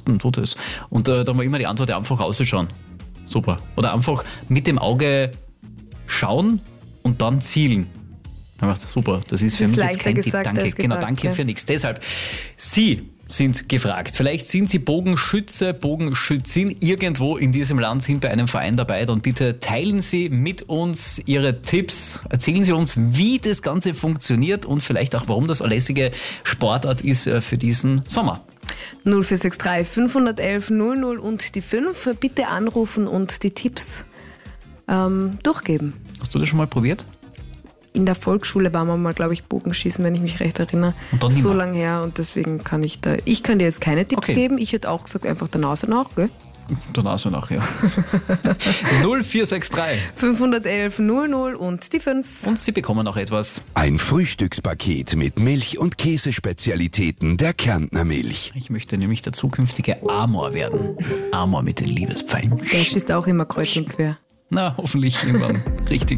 kosten tut es? Und da war immer die Antwort, einfach rausschauen. Super. Oder einfach mit dem Auge schauen und dann zielen. Ich dachte, super, das ist für mich jetzt kein Tipp. Danke, genau, danke für nichts. Deshalb, Sie sind gefragt. Vielleicht sind Sie Bogenschütze, Bogenschützin irgendwo in diesem Land, sind bei einem Verein dabei. Dann bitte teilen Sie mit uns Ihre Tipps. Erzählen Sie uns, wie das Ganze funktioniert und vielleicht auch, warum das eine lässige Sportart ist für diesen Sommer. 0463 511 00 und die 5. Bitte anrufen und die Tipps durchgeben. Hast du das schon mal probiert? In der Volksschule waren wir mal, glaube ich, Bogenschießen, wenn ich mich recht erinnere. Und dann so lange her und deswegen kann ich kann dir jetzt keine Tipps geben. Ich hätte auch gesagt, einfach der Nase nach, gell? Der Nase nach, ja. 0463 511 00 und die 5. Und Sie bekommen noch etwas. Ein Frühstückspaket mit Milch- und Käsespezialitäten der Kärntner Milch. Ich möchte nämlich der zukünftige Amor werden. Amor mit den Liebespfeilen. Der schießt auch immer kreuz und quer. Na, hoffentlich irgendwann richtig.